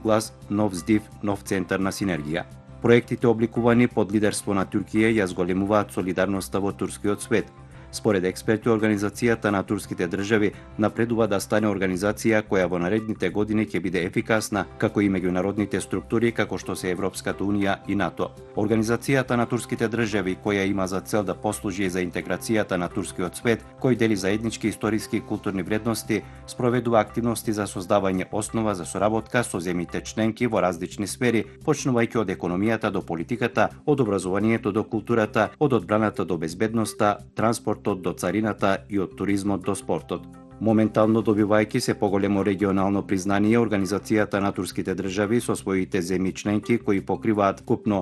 глас, нов здив, нов центар на синергија. Проектите обликувани под лидерство на Туркија ја зголемуваат солидарноста во турскиот свет. Според експерти, организацијата на турските држави напредува да стане организација која во наредните години ќе биде ефикасна, како и меѓународните структури како што се Европската унија и НАТО. Организацијата на турските држави, која има за цел да послужи за интеграцијата на турскиот свет, кој дели заеднички историски и културни вредности, спроведува активности за создавање основа за соработка со земјите членки во различни сфери, почнувајќи од економијата до политиката, од образованието до културата, од одбраната до безбедноста, транспортот до царината и од туризмот до спортот. Моментално добивајќи се поголемо регионално признание, Организацијата на турските држави со своите земји членки кои покриваат купно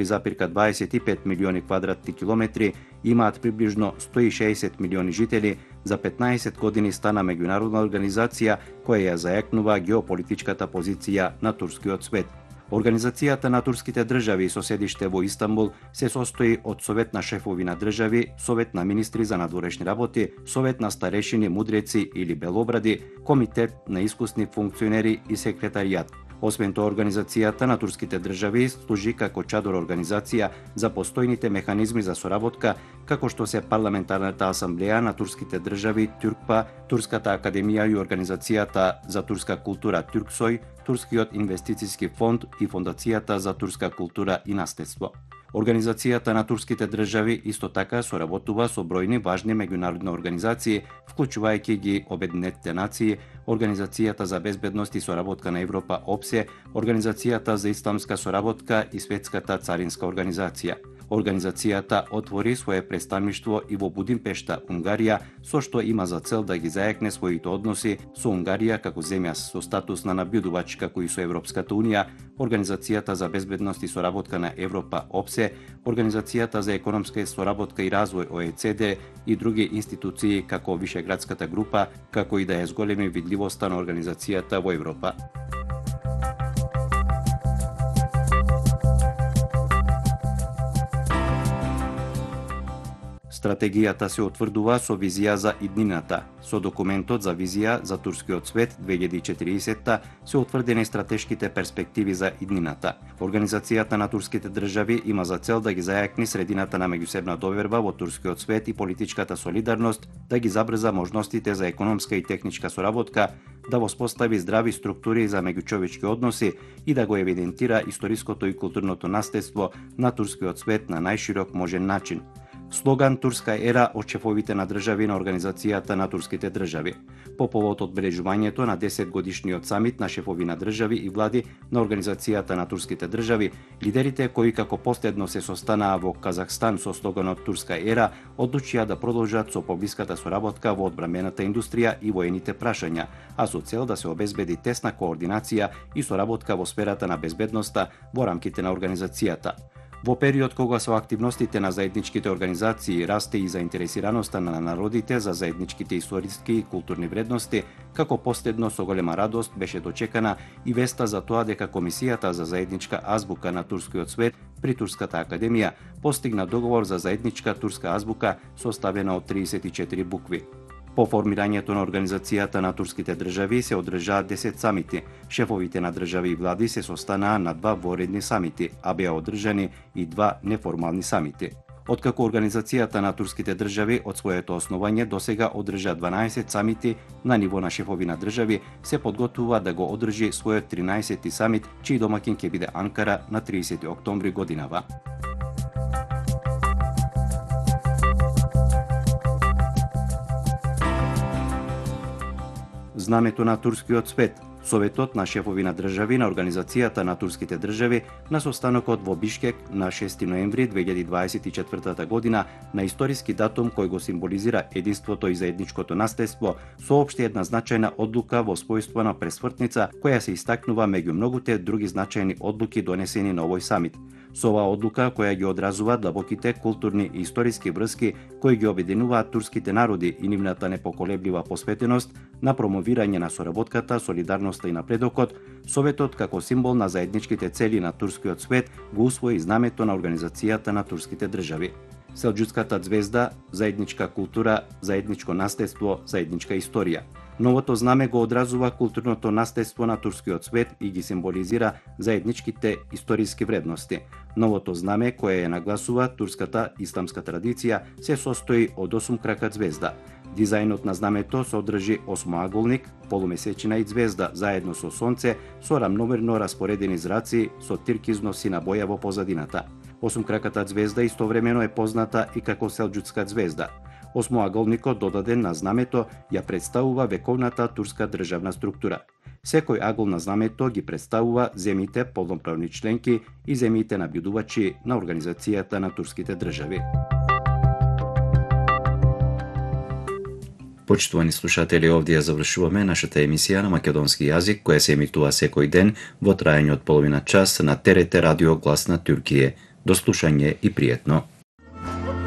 4,25 милиони квадратни километри, имаат приближно 160 милиони жители, за 15 години стана меѓународна организација која ја зајакнува геополитичката позиција на турскиот свет. Организацијата на турските држави со седиште во Истанбул се состои од Совет на шефови на држави, Совет на министри за надворешни работи, Совет на старешини, мудреци или белобради, Комитет на искусни функционери и секретаријат. Освен тоа, Организацијата на турските држави служи како чадор организација за постојните механизми за соработка, како што се Парламентарната асамблеја на турските држави ТЮРКПА, Турската академија и Организацијата за турска култура ТЮРКСОЙ, Турскиот инвестициски фонд и Фондацијата за турска култура и наследство. Организацијата на турските држави исто така соработува со бројни важни меѓународни организации, вклучувајќи ги Обединетите нации, Организацијата за безбедност и соработка на Европа ОПСЕ, Организацијата за исламска соработка и Светската царинска организација. Организацијата отвори свое представништво и во Будимпешта, Унгарија, со што има за цел да ги зајакне своите односи со Унгарија како земја со статус на набљудувач како и со Европската унија, Организацијата за безбедност и соработка на Европа ОПСЕ, Организацијата за економска соработка и развој ОЕЦД и други институции како Вишеградската група, како и да ја зголеми видливоста на организацијата во Европа. Стратегијата се утврдува со визија за иднината. Со документот за визија за турскиот свет 2040 се утврдени стратешките перспективи за иднината. Организацијата на турските држави има за цел да ги зајакни средината на меѓусебна доверба во турскиот свет и политичката солидарност, да ги забрза можностите за економска и техничка соработка, да воспостави здрави структури за меѓучовечки односи и да го евидентира историското и културното наследство на турскиот свет на најширок можен начин. Слоган Турска ера од шефовите на држави на Организацијата на турските држави. По повод одбележувањето на 10 годишниот самит на шефови на држави и влади на Организацијата на турските држави, лидерите кои како последно се состанаа во Казахстан со слоганот Турска ера, одлучија да продолжат со поблиската соработка во одбрамбената индустрија и воените прашања, а со цел да се обезбеди тесна координација и соработка во сферата на безбедноста во рамките на организацијата. Во период кога со активностите на заедничките организации расте и заинтересираноста на народите за заедничките историски и културни вредности, како последно со голема радост беше дочекана и веста за тоа дека Комисијата за заедничка азбука на турскиот свет при Турската академија постигна договор за заедничка турска азбука составена од 34 букви. По формирањето на Организацијата на турските држави се одржаа 10 самити. Шефовите на држави и влади се состанаа на 2 воредни самити, а беа одржани и 2 неформални самити. Откако Организацијата на турските држави од своето основање досега одржа 12 самити на ниво на шефови на држави, се подготвува да го одржи својот 13-ти самит, чиј домаќин ќе биде Анкара на 30 октомври годинава. Знамето на турскиот свет. Советот на шефови на држави на Организацијата на турските држави на состанокот во Бишкек на 6 ноември 2024 година на историски датум кој го символизира единството и заедничкото наследство, соопшти една значајна одлука во својство на пресвртница која се истакнува меѓу многуте други значајни одлуки донесени на овој самит. Со оваа одлука која ги одразува длабоките културни и историски врски кои ги обединуваат турските народи и нивната непоколеблива посветеност на промовирање на соработката, солидарноста и напредокот, Советот како символ на заедничките цели на турскиот свет го усвои знамето на Организацијата на турските држави. Селџукската ѕвезда, заедничка култура, заедничко наследство, заедничка историја. Новото знаме го одразува културното наследство на турскиот свет и ги символизира заедничките историски вредности. Новото знаме, кое ја нагласува турската исламска традиција, се состои од 8 крака звезда. Дизајнот на знамето содржи осмоаголник, полумесечина и звезда, заедно со сонце, со рамномерно распоредени зраци, со тиркизно сина боја во позадината. Осумкраката звезда истовремено е позната и како селџуцка звезда. Осмоаголникот додаден на знамето ја представува вековната турска државна структура. Секој агол на знамето ги представува земите полноправни членки и земите набљудувачи на Организацијата на турските држави. Почитувани слушатели, овде ја завршуваме нашата емисија на македонски јазик, која се емитува секој ден во траење од половина час на ТРТ Радио Глас на Туркије. До слушање и пријетно.